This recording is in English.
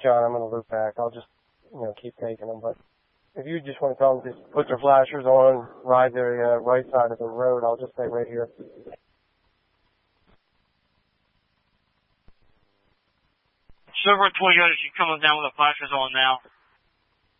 John, I'm going to loop back. I'll just, keep taking them. But if you just want to tell them to just put their flashers on, ride their right side of the road, I'll just stay right here. Silver Toyota, you coming down with the flashers on now.